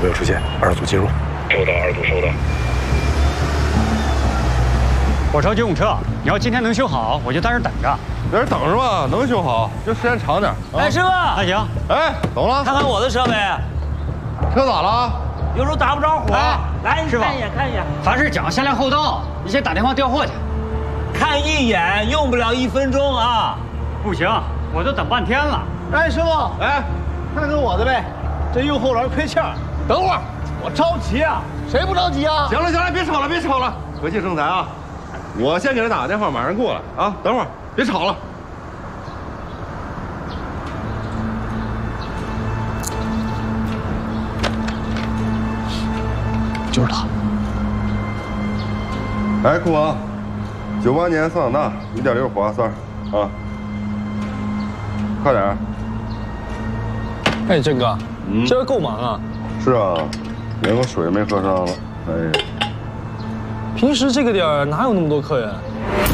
没有出现，2组进入。 收到，2组收到。 我烧救护车，你要今天能修好，我就在这等着。 在这等着吧，能修好，就时间长点。 哎，师傅， 那行。 哎，怎么了？ 看看我的设备， 车咋了？ 有时候打不着火。来，你师傅看一眼，看一眼。 凡是讲先来后到，你先打电话调货去。 看一眼用不了1分钟啊！ 不行，我都等半天了。 哎，师傅， 哎， 看看我的呗，这右后轮亏气儿。 等会儿， 我着急啊！谁不着急啊？ 行了行了，别吵了别吵了，和气生财啊！我先给他打个电话，马上过来啊！等会儿，别吵了。 就是他。 哎，库王，98年桑塔纳1.6火花塞啊，快点儿！ 哎，郑哥，今儿够忙啊！ 是啊，连个水没喝上了。哎呀， 平时这个点儿哪有那么多客人？